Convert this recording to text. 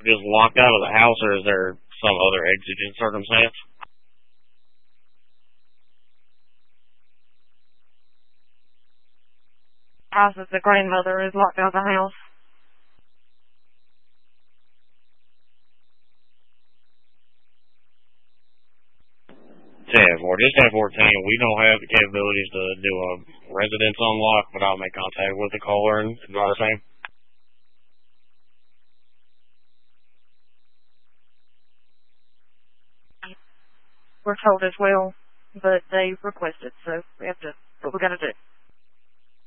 just locked out of the house, or is there some other exigent circumstance? As if the grandmother is locked out of the house. 10-4, just 10-14. We don't have the capabilities to do a residence unlock, but I'll make contact with the caller and advise the same. We're told as well, but they requested, so we have to, what we gotta do.